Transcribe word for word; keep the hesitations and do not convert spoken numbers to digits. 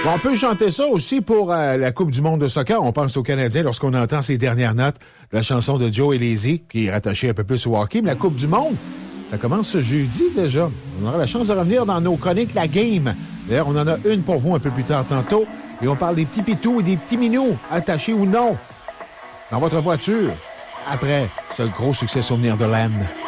Bon, on peut chanter ça aussi pour euh, la Coupe du monde de soccer. On pense aux Canadiens lorsqu'on entend ces dernières notes de la chanson de Joe et Lazy, qui est rattachée un peu plus au hockey. Mais la Coupe du monde, ça commence ce jeudi déjà. On aura la chance de revenir dans nos chroniques La Game. D'ailleurs, on en a une pour vous un peu plus tard tantôt. Et on parle des petits pitous et des petits minous, attachés ou non, dans votre voiture, après ce gros succès Souvenir de Land.